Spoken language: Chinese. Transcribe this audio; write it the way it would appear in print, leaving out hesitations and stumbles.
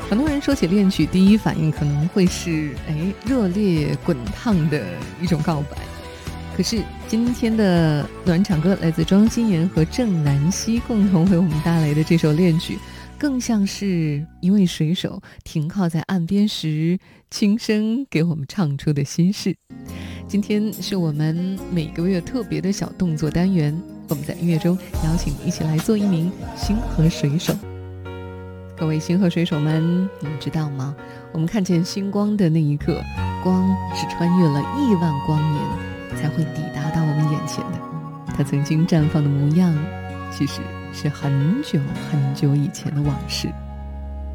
很多人说起恋曲，第一反应可能会是热烈滚烫的一种告白。可是今天的暖场歌来自庄心妍和郑南曦共同为我们带来的这首恋曲，更像是一位水手停靠在岸边时轻声给我们唱出的心事。今天是我们每个月特别的小动作单元，我们在音乐中邀请你一起来做一名星河水手。各位星河水手们，你们知道吗？我们看见星光的那一刻，光是穿越了亿万光年才会抵达到我们眼前的。它曾经绽放的模样，其实是很久很久以前的往事。